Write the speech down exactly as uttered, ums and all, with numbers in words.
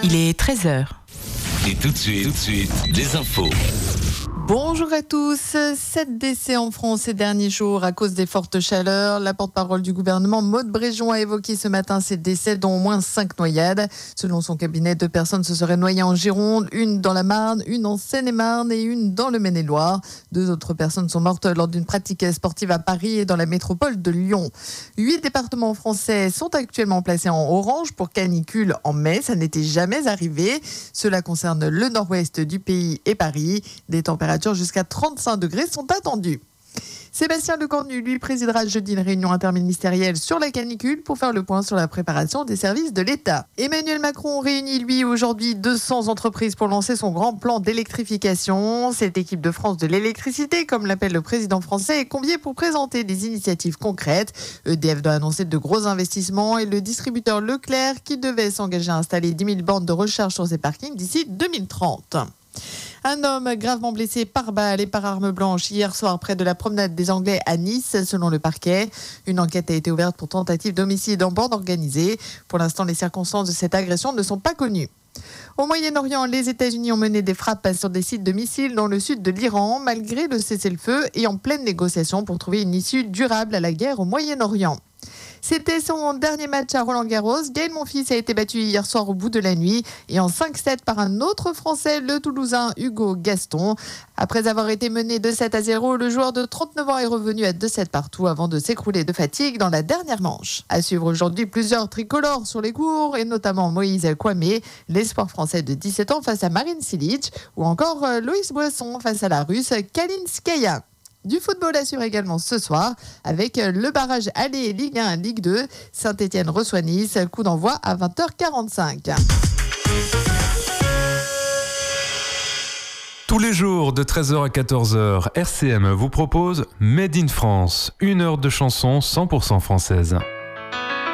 Il est treize heures. Et tout de suite, tout de suite, des infos. Bonjour à tous. Sept décès en France ces derniers jours à cause des fortes chaleurs. La porte-parole du gouvernement, Maud Bréjon, a évoqué ce matin ces décès, dont au moins cinq noyades. Selon son cabinet, deux personnes se seraient noyées en Gironde, une dans la Marne, une en Seine-et-Marne et une dans le Maine-et-Loire. Deux autres personnes sont mortes lors d'une pratique sportive à Paris et dans la métropole de Lyon. Huit départements français sont actuellement placés en orange pour canicule en mai. Ça n'était jamais arrivé. Cela concerne le nord-ouest du pays et Paris. Des températures jusqu'à trente-cinq degrés sont attendus. Sébastien Lecornu, lui, présidera jeudi une réunion interministérielle sur la canicule pour faire le point sur la préparation des services de l'État. Emmanuel Macron réunit, lui, aujourd'hui deux cents entreprises pour lancer son grand plan d'électrification. Cette équipe de France de l'électricité, comme l'appelle le président français, est conviée pour présenter des initiatives concrètes. E D F doit annoncer de gros investissements et le distributeur Leclerc qui devait s'engager à installer dix mille bornes de recharge sur ses parkings d'ici deux mille trente. Un homme gravement blessé par balle et par arme blanche hier soir près de la promenade des Anglais à Nice, selon le parquet. Une enquête a été ouverte pour tentative d'homicide en bande organisée. Pour l'instant, les circonstances de cette agression ne sont pas connues. Au Moyen-Orient, les États-Unis ont mené des frappes sur des sites de missiles dans le sud de l'Iran, malgré le cessez-le-feu et en pleine négociation pour trouver une issue durable à la guerre au Moyen-Orient. C'était son dernier match à Roland-Garros. Gaël Monfils a été battu hier soir au bout de la nuit et en cinq sept par un autre Français, le Toulousain Hugo Gaston. Après avoir été mené deux sept à zéro, le joueur de trente-neuf ans est revenu à deux sept partout avant de s'écrouler de fatigue dans la dernière manche. À suivre aujourd'hui plusieurs tricolores sur les cours et notamment Moïse Kouamé, l'espoir français de dix-sept ans face à Marin Cilic ou encore Loïs Boisson face à la Russe Kalinskaya. Du football assure également ce soir avec le barrage aller Ligue un Ligue deux. Saint-Etienne reçoit Nice, coup d'envoi à vingt heures quarante-cinq. Tous les jours de treize heures à quatorze heures, R C M vous propose Made in France, une heure de chansons cent pour cent françaises.